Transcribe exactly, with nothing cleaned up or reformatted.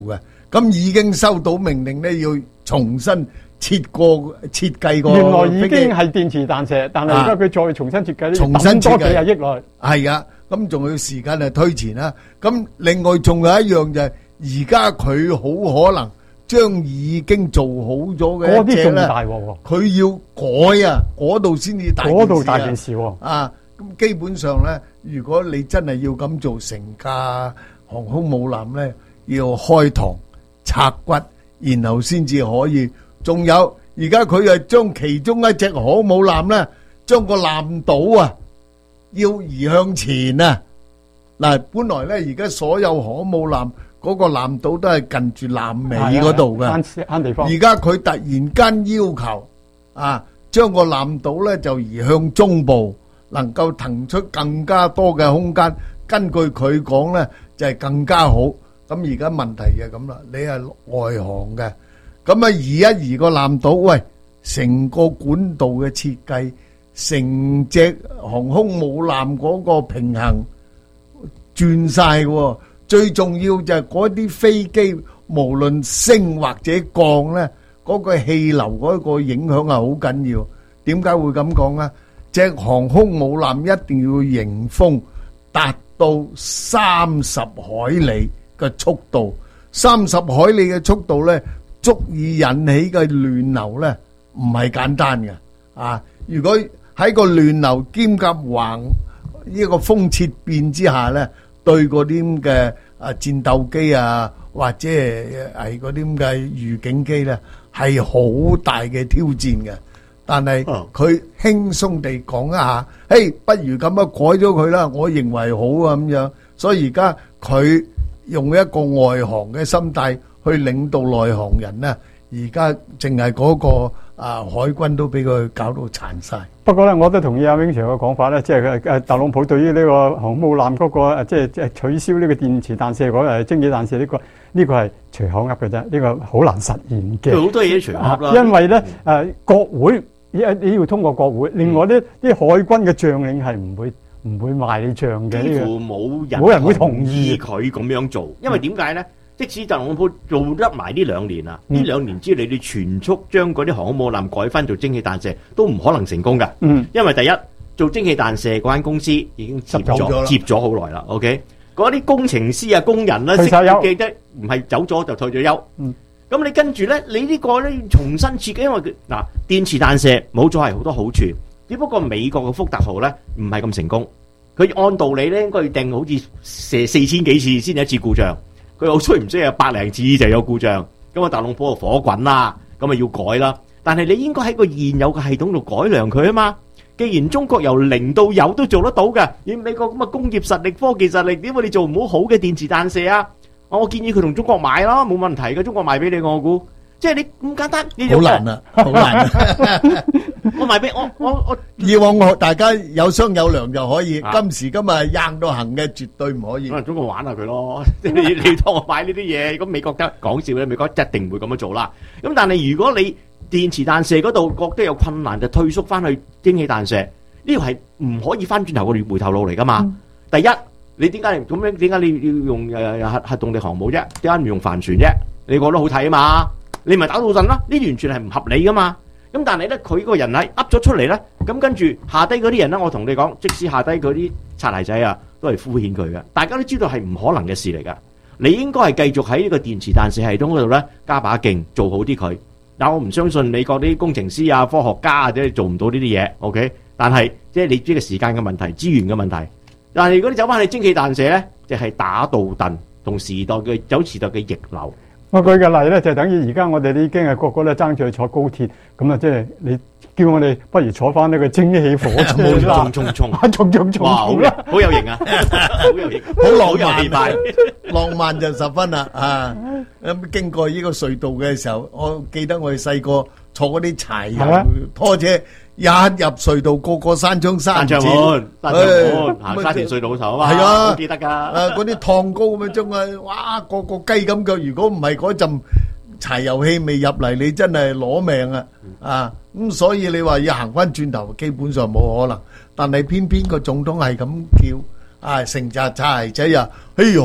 嘅，咁已經收到命令咧，要重新設過設計過。 原來已經係電磁彈射，但係而家佢再重新設計， 重新設計多幾廿億落去。 係啊，咁仲要時間係推前啦。咁另外仲有一樣就係，而家佢好可能將已經做好咗嘅嗰啲仲咧， 大鑊喎， 佢要改啊，嗰度先至大件事啊。 嗰度大件事喎。 啊，咁基本上咧，如果你真係要咁做，成架航空母艦咧，要開膛拆骨，然後先至可以。仲有而家佢係將其中一隻航空母艦咧，將個艦島啊要移向前啊。嗱，本來咧而家所有航空母艦嗰個艦島都係近住艦尾嗰度嘅， 慳慳地方。 而家佢突然間要求啊，將個艦島咧就移向中部，能夠騰出更加多嘅空間。根據佢講咧，就係更加好。咁而家問題就係咁啦，你係外航嘅，咁啊移一移個艦島，喂，成個管道嘅設計，成隻航空母艦嗰個平衡轉晒嘅。最重要就係嗰啲飛機，無論升或者降咧，嗰個氣流嗰個影響係好緊要。點解會咁講咧？隻航空母艦一定要迎風達到三十海里嘅速度，三十海里嘅速度咧，足以引起嘅亂流咧，唔係簡單嘅。啊，如果喺個亂流兼夾橫呢個風切變之下咧，對嗰啲咁嘅啊戰鬥機啊，或者係嗰啲咁嘅預警機咧，係好大嘅挑戰嘅。但係佢輕鬆地講一下，嘿，不如咁樣改咗佢啦，我認為好啊咁樣。所以而家佢用一個外行嘅心態去領導內行人咧，而家淨係嗰個啊海軍都俾佢搞到殘晒。 不過咧，我都同意阿 Wing Sir 嘅講法咧，即係誒特朗普對於呢個航空母艦嗰個誒，即係即係取消呢個電磁彈射嗰誒蒸汽彈射呢個呢個係隨口噏嘅啫，呢個好難實現嘅。 好多嘢隨口噏啦。 因為咧誒國會你你要通過國會，另外咧啲海軍嘅將領係唔會唔會賣你帳嘅。 幾乎冇人冇人會同意佢咁樣做，因為點解咧？即使特朗普做得埋呢兩年啊，呢兩年之內你哋全速將嗰啲航空母艦改翻做蒸汽彈射，都唔可能成功㗎。嗯，因為第一做蒸汽彈射嗰間公司已經接咗接咗好耐啦。OK，嗰啲工程師啊、工人咧，識記得唔係走咗就退咗休。嗯，咁你跟住咧，你呢個咧重新設計，因為嗱電磁彈射冇咗係好多好處，只不過美國嘅福特號咧唔係咁成功。佢按道理咧應該要定好似射四千幾次先有一次故障。佢好衰唔衰啊？百零次就有故障，咁啊特朗普就火滾啦，咁啊要改啦。但係你應該喺個現有嘅系統度改良佢啊嘛。既然中國由零到有都做得到嘅，以美國咁嘅工業實力、科技實力，點解你做唔好好嘅電磁彈射啊？我建議佢同中國買咯，冇問題嘅。中國賣俾你，我估即係你咁簡單。好難啊，好難啊！ 我賣俾我我我以往我大家有商有量就可以，啊、今時今日硬到行嘅絕對唔可以。 可能中國玩下佢咯，你你當我買呢啲嘢，咁美國得講笑咧，美國一定唔會咁樣做啦。咁但係如果你電磁彈射嗰度覺得有困難，就退縮翻去蒸汽彈射，呢個係唔可以翻轉頭嘅回頭路嚟噶嘛。嗯、第一，你點解咁樣？點解你要用誒核核動力航母啫？點解唔用帆船啫？你覺得好睇啊嘛？你咪打到陣啦，呢完全係唔合理噶嘛。咁但係咧，佢個人係噏咗出嚟咧，咁跟住下低嗰啲人咧，我同你講，即使下低嗰啲擦鞋仔啊，都係敷衍佢嘅。大家都知道係唔可能嘅事嚟噶。你應該係繼續喺呢個電磁彈射系統嗰度咧，加把勁，做好啲佢。但我唔相信美國啲工程師啊、科學家啊，即係做唔到呢啲嘢。OK，但係即係你呢個時間嘅問題、資源嘅問題。但係如果你走翻去蒸汽彈射咧，就係打倒躉，同時代嘅走時代嘅逆流。 我舉嘅例咧，就等於而家我哋已經係個個咧爭住去坐高鐵，咁啊，即係你叫我哋不如坐翻呢個蒸汽火車啦， 衝衝衝， 衝衝衝， 哇，好好有型啊，好有型， 好浪漫，浪漫就十分啦啊！咁經過呢個隧道嘅時候，我記得我哋細個坐嗰啲柴油拖車。一入隧道，個個山槍山箭， 山門，山門行沙田隧道頭啊嘛，係啊，好記得噶。 誒，嗰啲燙高咁樣將啊，哇，個個雞咁腳。如果唔係嗰陣柴油氣未入嚟，你真係攞命啊！啊，咁所以你話要行翻轉頭，基本上冇可能。但係偏偏個總統係咁叫，啊，成紮柴仔啊，哎喲！